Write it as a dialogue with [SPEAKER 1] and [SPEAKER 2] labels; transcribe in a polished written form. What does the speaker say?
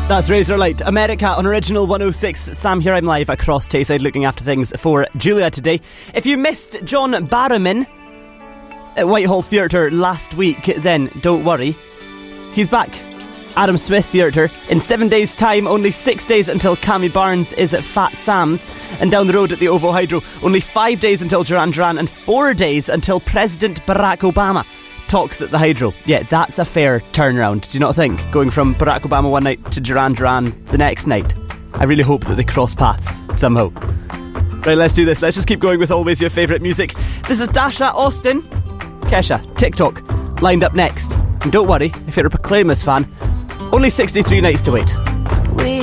[SPEAKER 1] That's Razorlight, America on Original 106. Sam here, I'm live across Tayside looking after things for Julia today. If you missed John Barrowman at Whitehall Theatre last week, then don't worry, he's back. Adam Smith Theatre in 7 days' time, only 6 days until Cammy Barnes is at Fat Sam's, and down the road at the OVO Hydro, only 5 days until Duran Duran and 4 days until President Barack Obama talks at the Hydro. Yeah, that's a fair turnaround, do you not think? Going from Barack Obama one night to Duran Duran the next night. I really hope that they cross paths somehow. Right, let's do this. Let's just keep going with always your favourite music. This is Dasha Austin. Kesha, TikTok, lined up next. And don't worry, if you're a Proclaimers fan, only 63 nights to wait.